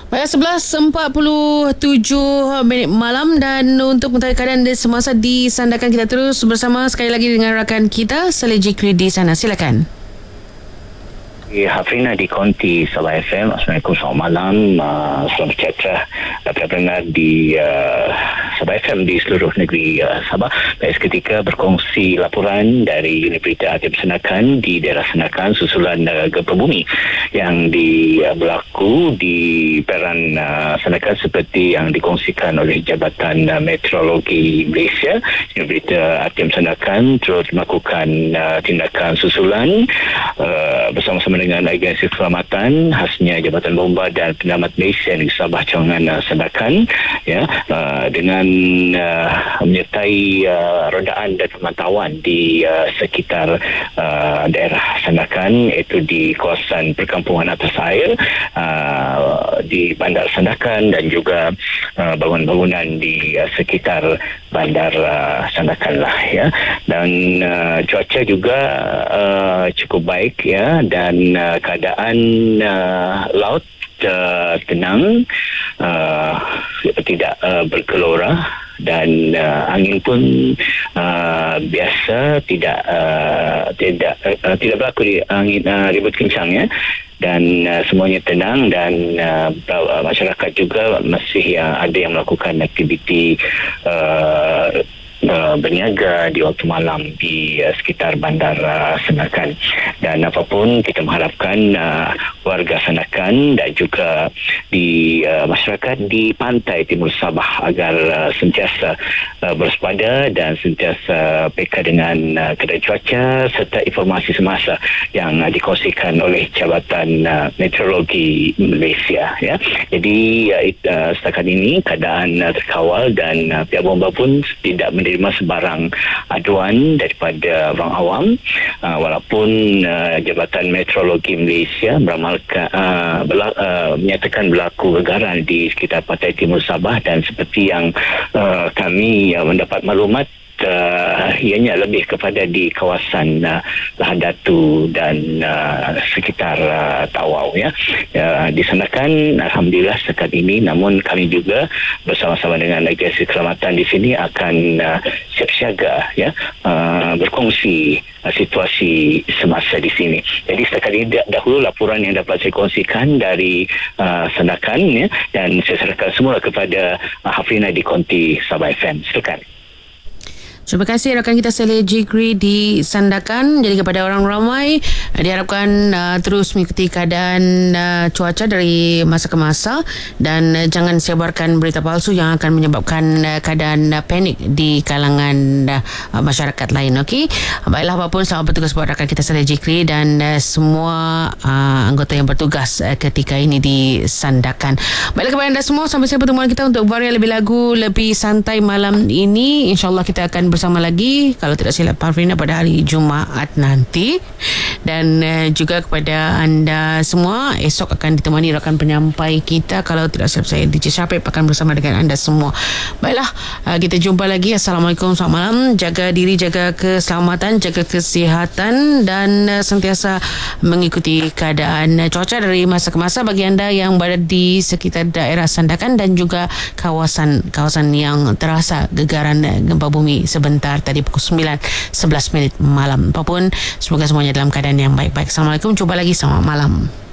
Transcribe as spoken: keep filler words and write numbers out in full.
Baik, sebelas empat puluh tujuh minit malam, dan untuk mengetahui keadaan di semasa di Sandakan, kita terus bersama sekali lagi dengan rakan kita Saleh Jikri di sana. Silakan. Hafrina di Konti Sabah F M. Assalamualaikum, selamat malam. uh, Selamat sejahtera para pendengar di uh, Sabah F M di seluruh negeri uh, Sabah. Baik, seketika berkongsi laporan dari unit berita Atim Sandakan di daerah Sandakan susulan uh, gempa bumi yang di, uh, berlaku di Peran uh, Sandakan seperti yang dikongsikan oleh Jabatan uh, Meteorologi Malaysia. Unit berita Atim Sandakan terus melakukan uh, tindakan susulan uh, bersama-sama dengan agensi keselamatan khasnya Jabatan Bomba dan Penyelamat Malaysia di Sabah Cawangan uh, Sandakan, ya, uh, dengan uh, menyertai uh, rodaan dan pemantauan di uh, sekitar uh, daerah Sandakan, iaitu di kawasan perkampungan atas air uh, di Bandar Sandakan dan juga uh, bangunan-bangunan di uh, sekitar Bandar uh, Sandakan lah, ya. Dan uh, cuaca juga uh, cukup baik, ya, dan uh, keadaan uh, laut uh, tenang, uh, tidak uh, bergelora, dan uh, angin pun uh, biasa, tidak uh, tidak uh, tidak berlaku di angin uh, ribut kencang, ya. Dan uh, semuanya tenang, dan uh, masyarakat juga masih uh, ada yang melakukan aktiviti uh, Uh, berniaga di waktu malam di uh, sekitar Bandar uh, Sandakan. Dan apapun, kita mengharapkan uh, warga Sandakan dan juga di uh, masyarakat di pantai timur Sabah agar uh, sentiasa uh, bersepada dan sentiasa peka dengan uh, keadaan cuaca serta informasi semasa yang uh, dikongsikan oleh Jabatan uh, Meteorologi Malaysia, ya. Jadi uh, it, uh, setakat ini keadaan uh, terkawal, dan uh, pihak bomba pun tidak menerima sebarang aduan daripada orang awam, uh, walaupun uh, Jabatan Meteorologi Malaysia meramalkan uh, berla- uh, menyatakan berlaku gegaran di sekitar pantai timur Sabah, dan seperti yang uh, kami uh, mendapat maklumat, Uh, ianya lebih kepada di kawasan uh, Lahad Datu dan uh, sekitar uh, Tawau, ya. Uh, di Sandakan alhamdulillah setakat ini, namun kami juga bersama-sama dengan agensi keselamatan di sini akan uh, siap siaga, ya, uh, berkongsi uh, situasi semasa di sini. Jadi setakat ini dahulu laporan yang dapat saya kongsikan dari uh, Sandakan, ya, dan saya serahkan semula kepada uh, Hafrina di Konti Sabah F M. Silakan. Terima kasih rakan kita Saleh Jikri di Sandakan. Jadi kepada orang ramai, diharapkan uh, terus mengikuti keadaan uh, cuaca dari masa ke masa, dan uh, jangan sebarkan berita palsu yang akan menyebabkan uh, keadaan uh, panik di kalangan uh, masyarakat lain. Okey, baiklah, apapun, selamat bertugas buat rakan kita Saleh Jikri dan uh, semua uh, anggota yang bertugas uh, ketika ini di Sandakan. Baiklah kepada anda semua, sampai saya pertemuan kita untuk varian lebih lagu lebih santai malam ini. InsyaAllah kita akan bersama lagi, kalau tidak silap Parvina, pada hari Jumaat nanti. Dan uh, juga kepada anda semua, esok akan ditemani rakan penyampai kita, kalau tidak silap saya D J Syafib akan bersama dengan anda semua. Baiklah, uh, kita jumpa lagi. Assalamualaikum, selamat malam. Jaga diri, jaga keselamatan, jaga kesihatan, dan uh, sentiasa mengikuti keadaan uh, cuaca dari masa ke masa bagi anda yang berada di sekitar daerah Sandakan dan juga kawasan-kawasan yang terasa gegaran uh, gempa bumi sebentar tadi pukul sembilan sebelas minit malam. Apapun, semoga semuanya dalam keadaan yang baik-baik. Assalamualaikum, jumpa lagi, selamat malam.